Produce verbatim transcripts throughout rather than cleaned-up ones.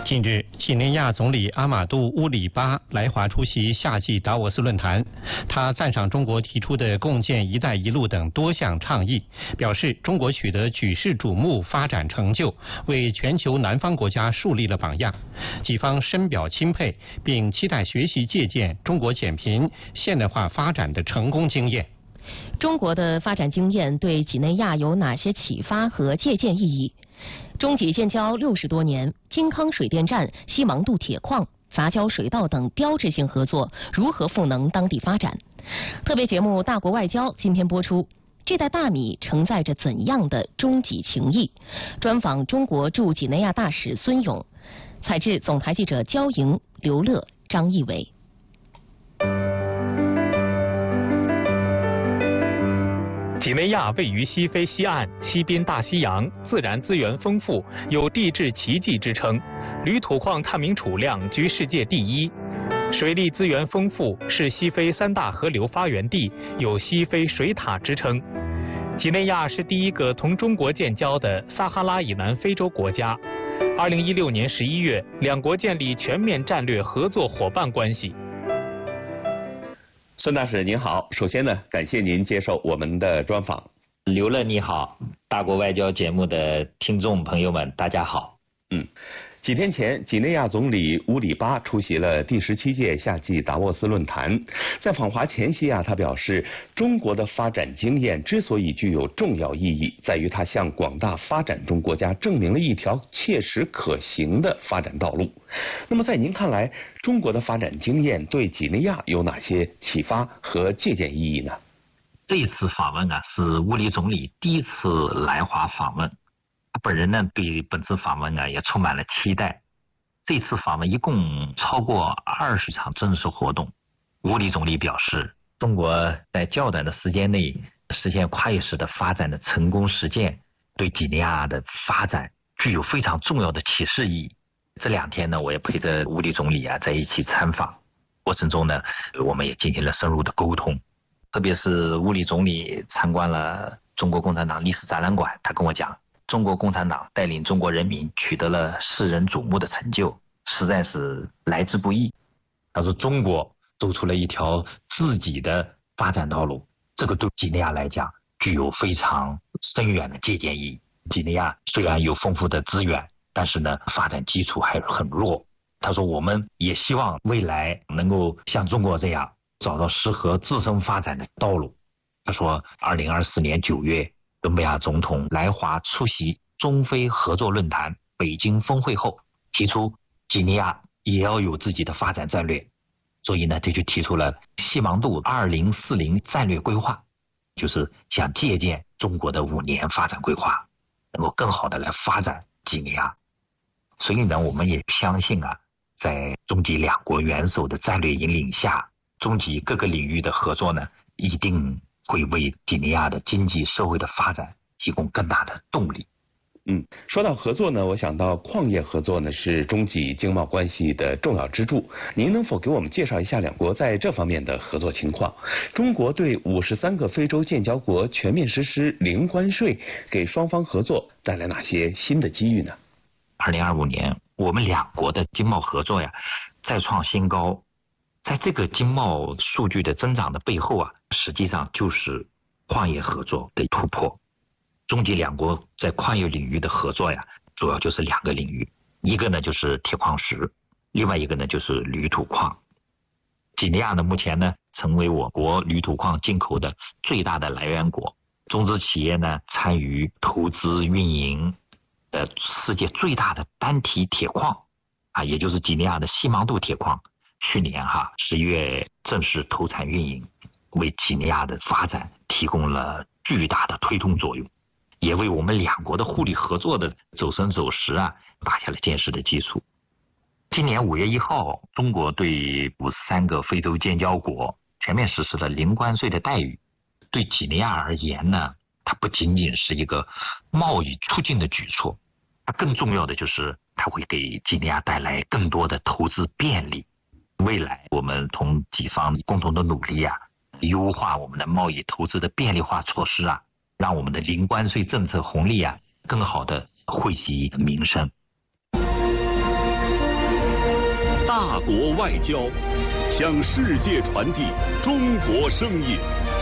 近日，几内亚总理阿马杜·乌里巴来华出席夏季达沃斯论坛。他赞赏中国提出的共建“一带一路”等多项倡议，表示中国取得举世瞩目发展成就，为全球南方国家树立了榜样。几方深表钦佩，并期待学习借鉴中国减贫、现代化发展的成功经验。 中国的发展经验对几内亚有哪些启发和借鉴意义？中几建交六十多年，金康水电站、西芒渡铁矿、杂交水稻等标志性合作如何赋能当地发展？特别节目《大国外交》今天播出。这袋大米承载着怎样的中几情谊？专访中国驻几内亚大使孙勇，采制总台记者焦莹、刘乐、张义伟。 几内亚位于西非西岸，西滨大西洋，自然资源丰富，有地质奇迹之称。铝土矿探明储量居世界第一，水利资源丰富，是西非三大河流发源地，有西非水塔之称。几内亚是第一个同中国建交的撒哈拉以南非洲国家。二零一六年十一月，两国建立全面战略合作伙伴关系。 孙大使您好，首先呢，感谢您接受我们的专访。 刘乐你好，大国外交节目的听众朋友们，大家好。 嗯，几天前，几内亚总理乌里巴出席了第十七届夏季达沃斯论坛。在访华前夕啊，他表示，中国的发展经验之所以具有重要意义，在于它向广大发展中国家证明了一条切实可行的发展道路。那么，在您看来，中国的发展经验对几内亚有哪些启发和借鉴意义呢？ 这一次访问啊，是乌里总理第一次来华访问。他本人呢，对本次访问啊也充满了期待。这次访问一共超过二十场正式活动。乌里总理表示，中国在较短的时间内实现跨越式的发展的成功实践，对几内亚的发展具有非常重要的启示意义。这两天呢，我也陪着乌里总理啊在一起参访，过程中呢，我们也进行了深入的沟通。特别是乌里总理参观了中国共产党历史展览馆，他跟我讲，中国共产党带领中国人民取得了世人瞩目的成就，实在是来之不易。他说，中国走出了一条自己的发展道路，这个对几内亚来讲具有非常深远的借鉴意义。几内亚虽然有丰富的资源，但是呢，发展基础还是很弱。他说，我们也希望未来能够像中国这样找到适合自身发展的道路。他说，二零二四年九月，伦比亚总统来华出席中非合作论坛北京峰会后，提出几内亚也要有自己的发展战略，所以呢，他就提出了西芒渡二零四零战略规划，就是想借鉴中国的五年发展规划，能够更好的来发展几内亚。所以呢，我们也相信啊，在中几两国元首的战略引领下，中几各个领域的合作呢，一定会为几内亚的经济社会的发展提供更大的动力。 嗯，说到合作呢，我想到矿业合作呢是中几经贸关系的重要支柱。您能否给我们介绍一下两国在这方面的合作情况？中国对五十三个非洲建交国全面实施零关税，给双方合作带来哪些新的机遇呢？ 二零二五年，我们两国的经贸合作呀再创新高。在这个经贸数据的增长的背后啊，实际上就是矿业合作的突破。中几两国在矿业领域的合作呀，主要就是两个领域，一个呢就是铁矿石，另外一个呢就是铝土矿。几内亚呢目前呢成为我国铝土矿进口的最大的来源国，中资企业呢参与投资运营呃世界最大的单体铁矿啊，也就是几内亚的西芒渡铁矿。去年哈十月正式投产运营，为几内亚的发展提供了巨大的推动作用，也为我们两国的互利合作的走深走实啊打下了坚实的基础。今年五月一号，中国对五十三个非洲建交国全面实施了零关税的待遇。对几内亚而言呢，它不仅仅是一个贸易促进的举措，它更重要的就是它会给几内亚带来更多的投资便利。未来我们同几方共同的努力啊，优化我们的贸易投资的便利化措施啊，让我们的零关税政策红利啊更好的惠及民生。 大国外交，向世界传递中国声音。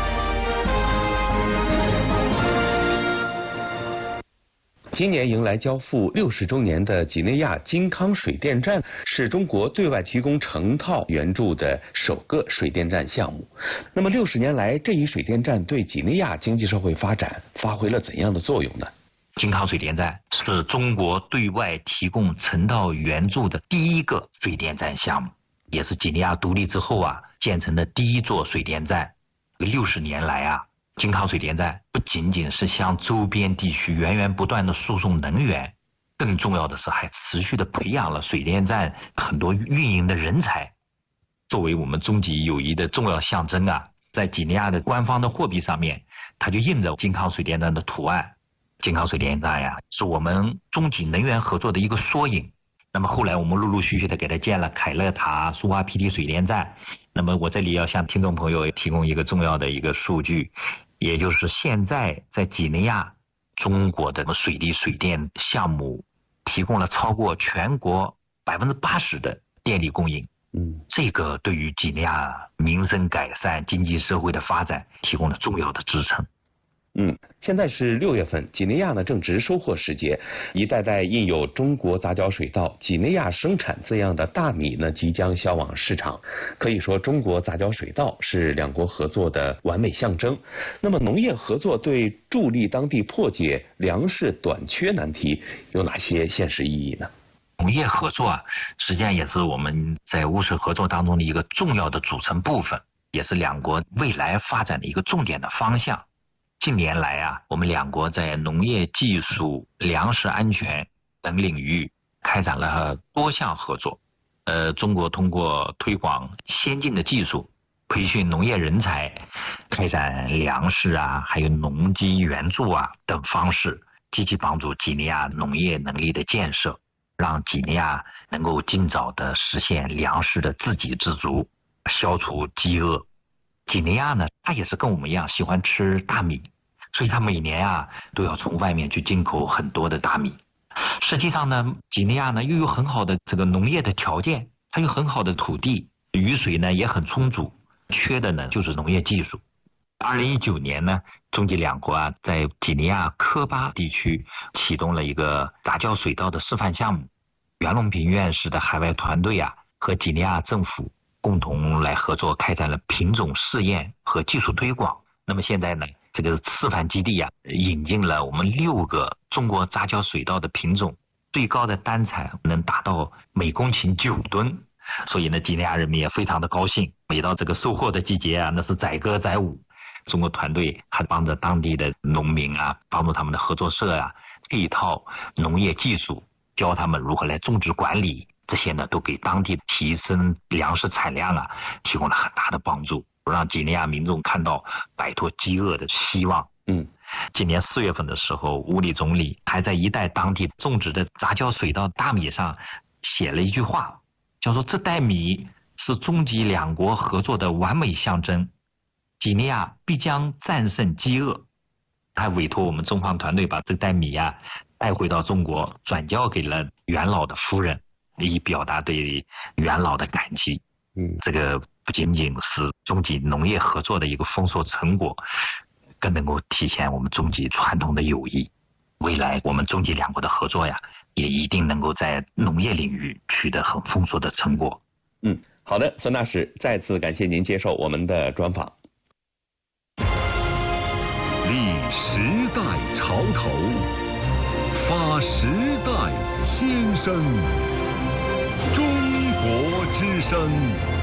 今年迎来交付六十周年的几内亚金康水电站是中国对外提供成套援助的首个水电站项目。那么六十年来，这一水电站对几内亚经济社会发展发挥了怎样的作用呢？ 金康水电站是中国对外提供成套援助的第一个水电站项目，也是几内亚独立之后啊建成的第一座水电站。六十年来啊，金康水电站不仅仅是向周边地区源源不断的输送能源，更重要的是还持续的培养了水电站很多运营的人才。作为我们中几友谊的重要象征啊，在几内亚的官方的货币上面，它就印着金康水电站的图案。金康水电站呀，是我们中几能源合作的一个缩影。那么后来我们陆陆续续的给它建了凯乐塔、苏花皮提水电站。那么我这里要向听众朋友提供一个重要的一个数据，也就是现在在几内亚，中国的水利水电项目提供了超过全国百分之八十的电力供应。嗯，这个对于几内亚民生改善、经济社会的发展提供了重要的支撑。 嗯，现在是六月份，几内亚呢正值收获时节，一袋袋印有中国杂交水稻几内亚生产字样的大米呢即将销往市场。可以说，中国杂交水稻是两国合作的完美象征。那么，农业合作对助力当地破解粮食短缺难题有哪些现实意义呢？ 农业合作啊，实际上也是我们在乌水合作当中的一个重要的组成部分，也是两国未来发展的一个重点的方向。近年来啊，我们两国在农业技术、粮食安全等领域开展了多项合作。呃，中国通过推广先进的技术、培训农业人才、开展粮食啊，还有农机援助啊等方式，积极帮助几内亚农业能力的建设，让几内亚能够尽早的实现粮食的自给自足，消除饥饿。几内亚呢，它也是跟我们一样喜欢吃大米，所以它每年啊都要从外面去进口很多的大米。实际上呢，几内亚呢又有很好的这个农业的条件，它有很好的土地，雨水呢也很充足，缺的呢就是农业技术。二零一九年呢，中几两国啊在几内亚科巴地区启动了一个杂交水稻的示范项目，袁隆平院士的海外团队啊和几内亚政府共同来合作，开展了品种试验和技术推广。那么现在呢，这个示范基地啊，引进了我们六个中国杂交水稻的品种，最高的单产能达到每公顷九吨。所以呢，几内亚人民也非常的高兴。每到这个收获的季节啊，那是载歌载舞。中国团队还帮着当地的农民啊，帮助他们的合作社啊，配套农业技术，教他们如何来种植管理。这些呢，都给当地提升粮食产量啊，提供了很大的帮助，让几内亚民众看到摆脱饥饿的希望。嗯，今年四月份的时候，乌里总理还在一袋当地种植的杂交水稻大米上写了一句话，叫做这袋米是中几两国合作的完美象征，几内亚必将战胜饥饿。他委托我们中方团队把这袋米啊带回到中国，转交给了袁老的夫人，以表达对袁老的感激。嗯，这个不仅仅是中几农业合作的一个丰硕成果，更能够体现我们中几传统的友谊。未来我们中几两国的合作呀，也一定能够在农业领域取得很丰硕的成果。 嗯，好的，孙大使，再次感谢您接受我们的专访。 立时代潮头，发时代先声，中国之声。